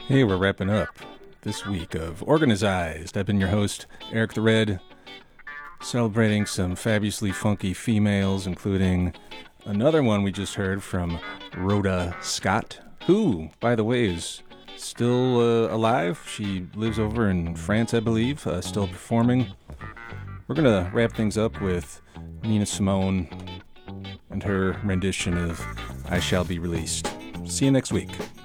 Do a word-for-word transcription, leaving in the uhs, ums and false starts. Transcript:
Hey, we're wrapping up this week of Organized. I've been your host, Eric the Red, celebrating some fabulously funky females, including another one we just heard from Rhoda Scott, who, by the way, is still uh, alive. She lives over in France, I believe, uh, still performing. We're going to wrap things up with Nina Simone and her rendition of I Shall Be Released. See you next week.